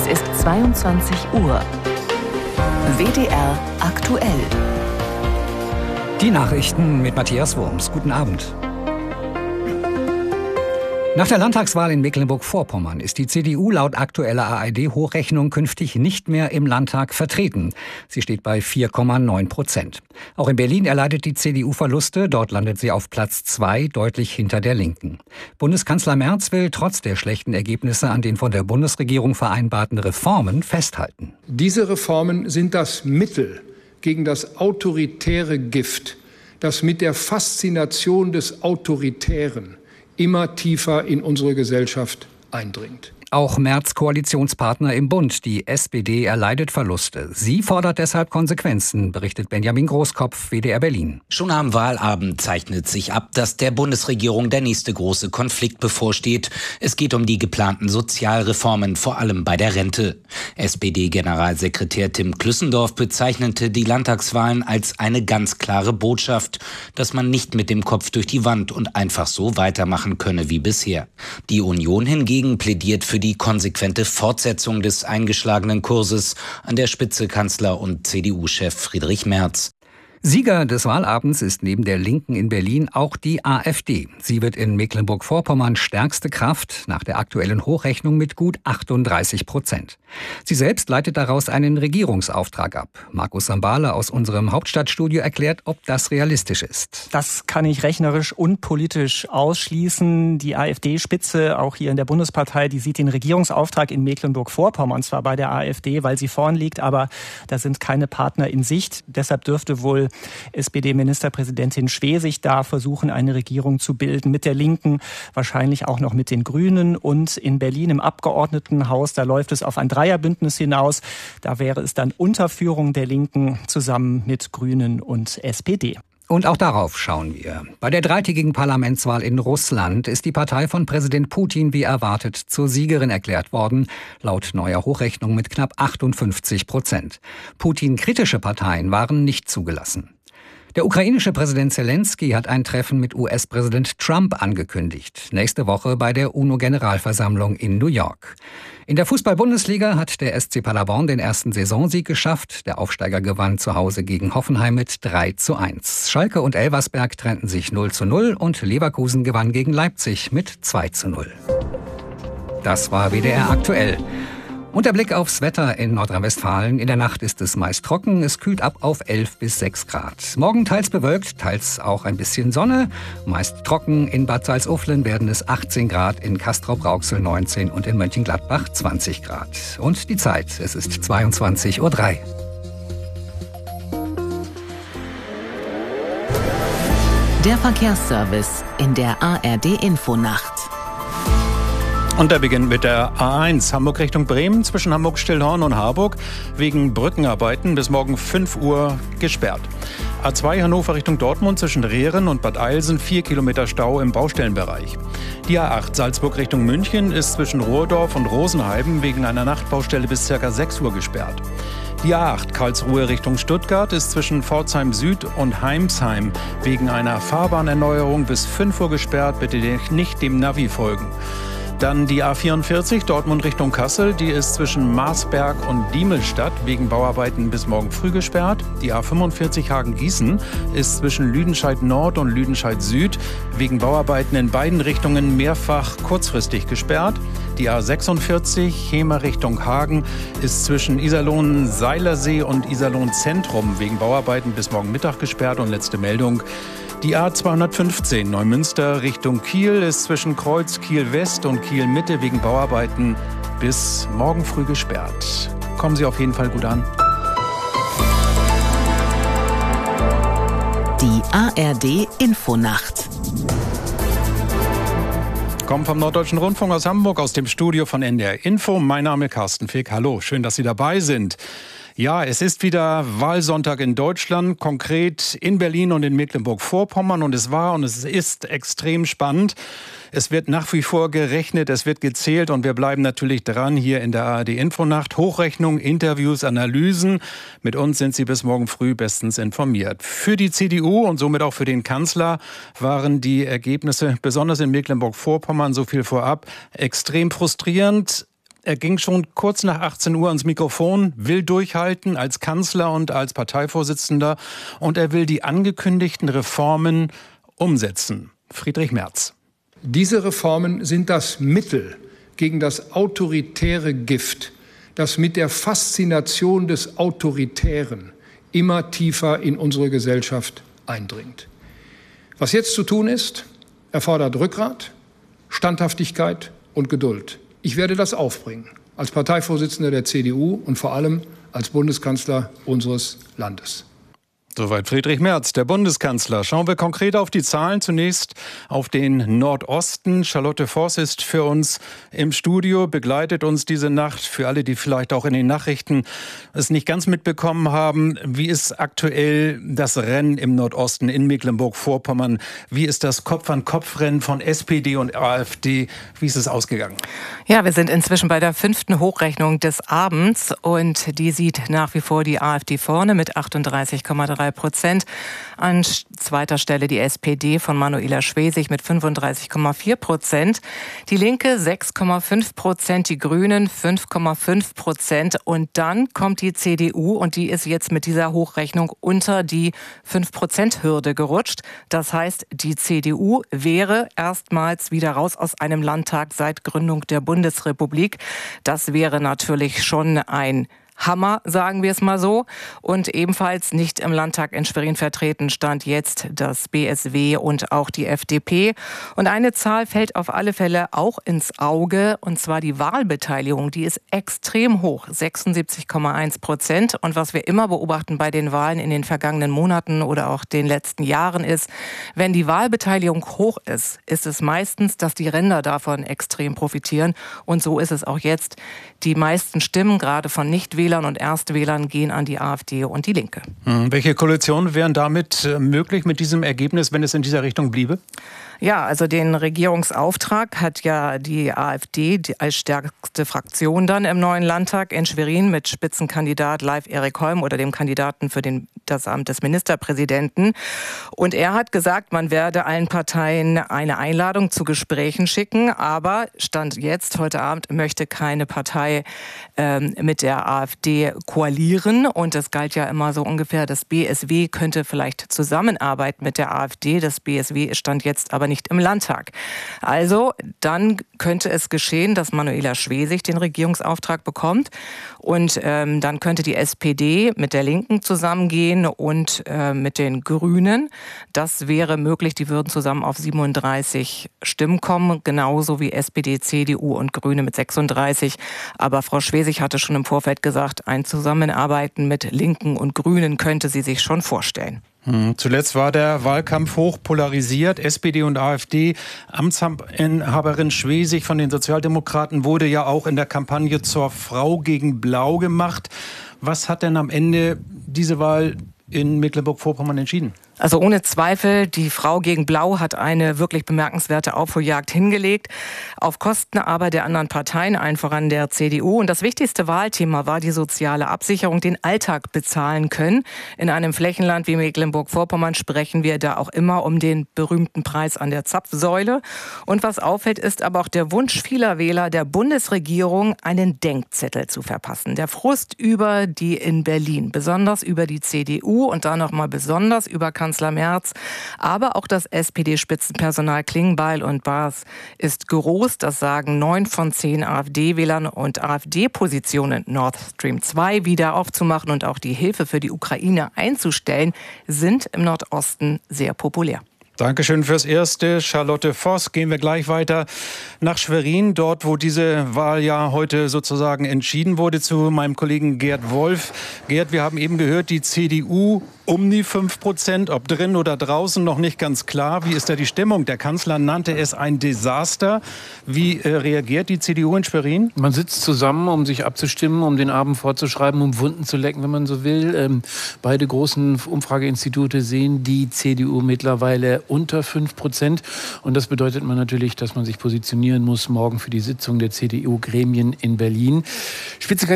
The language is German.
Es ist 22 Uhr. WDR aktuell. Die Nachrichten mit Matthias Wurms. Guten Abend. Nach der Landtagswahl in Mecklenburg-Vorpommern ist die CDU laut aktueller ARD-Hochrechnung künftig nicht mehr im Landtag vertreten. Sie steht bei 4,9%. Auch in Berlin erleidet die CDU Verluste. Dort landet sie auf Platz 2, deutlich hinter der Linken. Bundeskanzler Merz will trotz der schlechten Ergebnisse an den von der Bundesregierung vereinbarten Reformen festhalten. Diese Reformen sind das Mittel gegen das autoritäre Gift, das mit der Faszination des Autoritären immer tiefer in unsere Gesellschaft eindringt. Auch Merz' Koalitionspartner im Bund, die SPD, erleidet Verluste. Sie fordert deshalb Konsequenzen, berichtet Benjamin Großkopf, WDR Berlin. Schon am Wahlabend zeichnet sich ab, dass der Bundesregierung der nächste große Konflikt bevorsteht. Es geht um die geplanten Sozialreformen, vor allem bei der Rente. SPD-Generalsekretär Tim Klüssendorf bezeichnete die Landtagswahlen als eine ganz klare Botschaft, dass man nicht mit dem Kopf durch die Wand und einfach so weitermachen könne wie bisher. Die Union hingegen plädiert für die konsequente Fortsetzung des eingeschlagenen Kurses, an der Spitze Kanzler und CDU-Chef Friedrich Merz. Sieger des Wahlabends ist neben der Linken in Berlin auch die AfD. Sie wird in Mecklenburg-Vorpommern stärkste Kraft, nach der aktuellen Hochrechnung mit gut 38%. Sie selbst leitet daraus einen Regierungsauftrag ab. Markus Sambale aus unserem Hauptstadtstudio erklärt, ob das realistisch ist. Das kann ich rechnerisch und politisch ausschließen. Die AfD-Spitze, auch hier in der Bundespartei, die sieht den Regierungsauftrag in Mecklenburg-Vorpommern zwar bei der AfD, weil sie vorn liegt, aber da sind keine Partner in Sicht. Deshalb dürfte wohl SPD-Ministerpräsidentin Schwesig da versuchen, eine Regierung zu bilden mit der Linken, wahrscheinlich auch noch mit den Grünen. Und in Berlin im Abgeordnetenhaus, da läuft es auf ein Dreierbündnis hinaus. Da wäre es dann unter Führung der Linken zusammen mit Grünen und SPD. Und auch darauf schauen wir. Bei der dreitägigen Parlamentswahl in Russland ist die Partei von Präsident Putin wie erwartet zur Siegerin erklärt worden, laut neuer Hochrechnung mit knapp 58%. Putin-kritische Parteien waren nicht zugelassen. Der ukrainische Präsident Zelensky hat ein Treffen mit US-Präsident Trump angekündigt. Nächste Woche bei der UNO-Generalversammlung in New York. In der Fußball-Bundesliga hat der SC Paderborn den ersten Saisonsieg geschafft. Der Aufsteiger gewann zu Hause gegen Hoffenheim mit 3:1. Schalke und Elversberg trennten sich 0:0 und Leverkusen gewann gegen Leipzig mit 2:0. Das war WDR aktuell. Und der Blick aufs Wetter in Nordrhein-Westfalen. In der Nacht ist es meist trocken. Es kühlt ab auf 11 bis 6 Grad. Morgen teils bewölkt, teils auch ein bisschen Sonne. Meist trocken. In Bad Salzuflen werden es 18 Grad, in Castrop-Rauxel 19 und in Mönchengladbach 20 Grad. Und die Zeit, es ist 22:03 Uhr. Der Verkehrsservice in der ARD-Infonacht. Und der beginnt mit der A1 Hamburg Richtung Bremen zwischen Hamburg-Stillhorn und Harburg wegen Brückenarbeiten bis morgen 5 Uhr gesperrt. A2 Hannover Richtung Dortmund zwischen Rehren und Bad Eilsen 4 Kilometer Stau im Baustellenbereich. Die A8 Salzburg Richtung München ist zwischen Rohrdorf und Rosenheim wegen einer Nachtbaustelle bis ca. 6 Uhr gesperrt. Die A8 Karlsruhe Richtung Stuttgart ist zwischen Pforzheim Süd und Heimsheim wegen einer Fahrbahnerneuerung bis 5 Uhr gesperrt. Bitte nicht dem Navi folgen. Dann die A44 Dortmund Richtung Kassel, die ist zwischen Marsberg und Diemelstadt wegen Bauarbeiten bis morgen früh gesperrt. Die A45 Hagen-Gießen ist zwischen Lüdenscheid Nord und Lüdenscheid Süd wegen Bauarbeiten in beiden Richtungen mehrfach kurzfristig gesperrt. Die A46 Hemer Richtung Hagen ist zwischen Iserlohn-Seilersee und Iserlohn-Zentrum wegen Bauarbeiten bis morgen Mittag gesperrt. Und letzte Meldung. Die A215 Neumünster Richtung Kiel ist zwischen Kreuz Kiel West und Kiel Mitte wegen Bauarbeiten bis morgen früh gesperrt. Kommen Sie auf jeden Fall gut an. Die ARD Infonacht. Kommen vom Norddeutschen Rundfunk aus Hamburg, aus dem Studio von NDR Info. Mein Name ist Carsten Fick. Hallo, schön, dass Sie dabei sind. Ja, es ist wieder Wahlsonntag in Deutschland, konkret in Berlin und in Mecklenburg-Vorpommern. Und es war und es ist extrem spannend. Es wird nach wie vor gerechnet, es wird gezählt und wir bleiben natürlich dran hier in der ARD Infonacht. Hochrechnung, Interviews, Analysen. Mit uns sind Sie bis morgen früh bestens informiert. Für die CDU und somit auch für den Kanzler waren die Ergebnisse, besonders in Mecklenburg-Vorpommern, so viel vorab, extrem frustrierend. Er ging schon kurz nach 18 Uhr ans Mikrofon, will durchhalten als Kanzler und als Parteivorsitzender. Und er will die angekündigten Reformen umsetzen. Friedrich Merz. Diese Reformen sind das Mittel gegen das autoritäre Gift, das mit der Faszination des Autoritären immer tiefer in unsere Gesellschaft eindringt. Was jetzt zu tun ist, erfordert Rückgrat, Standhaftigkeit und Geduld. Ich werde das aufbringen, als Parteivorsitzender der CDU und vor allem als Bundeskanzler unseres Landes. Soweit Friedrich Merz, der Bundeskanzler. Schauen wir konkret auf die Zahlen. Zunächst auf den Nordosten. Charlotte Voss ist für uns im Studio, begleitet uns diese Nacht. Für alle, die vielleicht auch in den Nachrichten es nicht ganz mitbekommen haben, wie ist aktuell das Rennen im Nordosten in Mecklenburg-Vorpommern? Wie ist das Kopf-an-Kopf-Rennen von SPD und AfD? Wie ist es ausgegangen? Ja, wir sind inzwischen bei der 5. Hochrechnung des Abends und die sieht nach wie vor die AfD vorne mit 38,3%. An zweiter Stelle die SPD von Manuela Schwesig mit 35,4%. Die Linke 6,5%, die Grünen 5,5%. Und dann kommt die CDU und die ist jetzt mit dieser Hochrechnung unter die 5%-Hürde gerutscht. Das heißt, die CDU wäre erstmals wieder raus aus einem Landtag seit Gründung der Bundesrepublik. Das wäre natürlich schon ein Hammer, sagen wir es mal so. Und ebenfalls nicht im Landtag in Schwerin vertreten stand jetzt das BSW und auch die FDP. Und eine Zahl fällt auf alle Fälle auch ins Auge, und zwar die Wahlbeteiligung. Die ist extrem hoch, 76,1%. Und was wir immer beobachten bei den Wahlen in den vergangenen Monaten oder auch den letzten Jahren ist, wenn die Wahlbeteiligung hoch ist, ist es meistens, dass die Ränder davon extrem profitieren. Und so ist es auch jetzt. Die meisten Stimmen, gerade von Nichtwählern und Erstwählern, gehen an die AfD und die Linke. Welche Koalitionen wären damit möglich mit diesem Ergebnis, wenn es in dieser Richtung bliebe? Ja, also den Regierungsauftrag hat ja die AfD als stärkste Fraktion dann im neuen Landtag in Schwerin mit Spitzenkandidat Leif Erik Holm oder dem Kandidaten für das Amt des Ministerpräsidenten. Und er hat gesagt, man werde allen Parteien eine Einladung zu Gesprächen schicken. Aber Stand jetzt, heute Abend, möchte keine Partei mit der AfD koalieren. Und es galt ja immer so ungefähr, das BSW könnte vielleicht zusammenarbeiten mit der AfD. Das BSW stand jetzt aber nicht im Landtag. Also dann könnte es geschehen, dass Manuela Schwesig den Regierungsauftrag bekommt und dann könnte die SPD mit der Linken zusammengehen und mit den Grünen. Das wäre möglich, die würden zusammen auf 37 Stimmen kommen, genauso wie SPD, CDU und Grüne mit 36. Aber Frau Schwesig hatte schon im Vorfeld gesagt, ein Zusammenarbeiten mit Linken und Grünen könnte sie sich schon vorstellen. Zuletzt war der Wahlkampf hoch polarisiert. SPD und AfD. Amtsinhaberin Schwesig von den Sozialdemokraten wurde ja auch in der Kampagne zur Frau gegen Blau gemacht. Was hat denn am Ende diese Wahl in Mecklenburg-Vorpommern entschieden? Also ohne Zweifel, die Frau gegen Blau hat eine wirklich bemerkenswerte Aufholjagd hingelegt, auf Kosten aber der anderen Parteien, allen voran der CDU. Und das wichtigste Wahlthema war die soziale Absicherung, den Alltag bezahlen können. In einem Flächenland wie Mecklenburg-Vorpommern sprechen wir da auch immer um den berühmten Preis an der Zapfsäule. Und was auffällt, ist aber auch der Wunsch vieler Wähler der Bundesregierung, einen Denkzettel zu verpassen. Der Frust über die in Berlin, besonders über die CDU und dann nochmal besonders über Kanzler Merz, aber auch das SPD-Spitzenpersonal Klingbeil und Baas ist groß. Das sagen 9 von 10 AfD-Wählern, und AfD-Positionen Nord Stream 2 wieder aufzumachen und auch die Hilfe für die Ukraine einzustellen, sind im Nordosten sehr populär. Dankeschön fürs Erste, Charlotte Voss. Gehen wir gleich weiter nach Schwerin, dort, wo diese Wahl ja heute sozusagen entschieden wurde, zu meinem Kollegen Gerd Wolf. Gerd, wir haben eben gehört, die CDU um die 5%, ob drin oder draußen, noch nicht ganz klar. Wie ist da die Stimmung? Der Kanzler nannte es ein Desaster. Wie reagiert die CDU in Schwerin? Man sitzt zusammen, um sich abzustimmen, um den Abend vorzuschreiben, um Wunden zu lecken, wenn man so will. Beide großen Umfrageinstitute sehen die CDU mittlerweile unter 5%. Und das bedeutet natürlich, dass man sich positionieren muss morgen für die Sitzung der CDU-Gremien in Berlin.